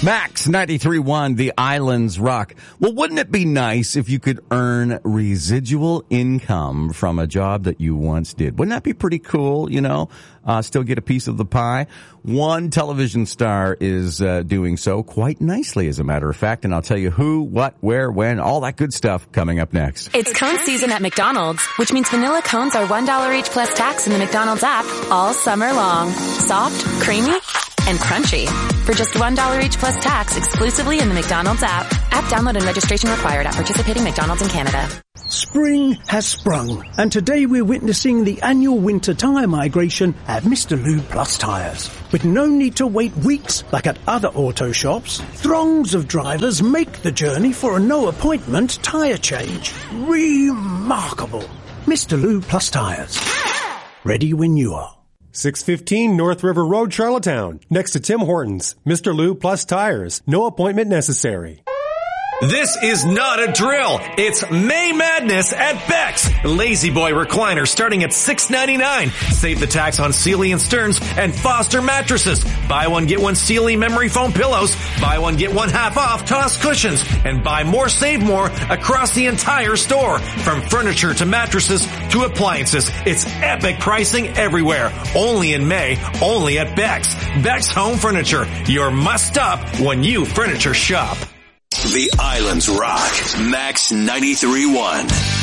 Max 93.1, The Islands Rock. Well, wouldn't it be nice if you could earn residual income from a job that you once did? Wouldn't that be pretty cool, you know? Still get a piece of the pie? One television star is doing so quite nicely, as a matter of fact, and I'll tell you who, what, where, when, all that good stuff coming up next. It's cone season at McDonald's, which means vanilla cones are $1 each plus tax in the McDonald's app all summer long. Soft, creamy, and crunchy. For just $1 each plus tax exclusively in the McDonald's app. App download and registration required at participating McDonald's in Canada. Spring has sprung, and today we're witnessing the annual winter tyre migration at Mr. Lube Plus Tyres. With no need to wait weeks like at other auto shops, throngs of drivers make the journey for a no-appointment tyre change. Remarkable. Mr. Lube Plus Tyres. Ready when you are. 615 North River Road, Charlottetown. Next to Tim Hortons. Mr. Lube Plus Tires. No appointment necessary. This is not a drill. It's May Madness at Beck's. Lazy Boy recliner starting at $6.99. Save the tax on Sealy and Stearns and Foster mattresses. Buy one, get one Sealy memory foam pillows. Buy one, get one half off Toss cushions. And buy more, save more across the entire store. From furniture to mattresses to appliances. It's epic pricing everywhere. Only in May. Only at Beck's. Beck's Home Furniture. Your must stop when you furniture shop. The Islands Rock. Max 93.1.